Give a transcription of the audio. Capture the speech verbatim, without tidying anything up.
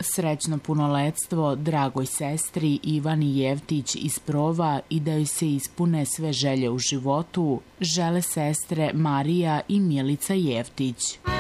Srećno punoletstvo dragoj sestri Ivani Jevtić iz Prova i da joj se ispune sve želje u životu, žele sestre Marija i Milica Jevtić.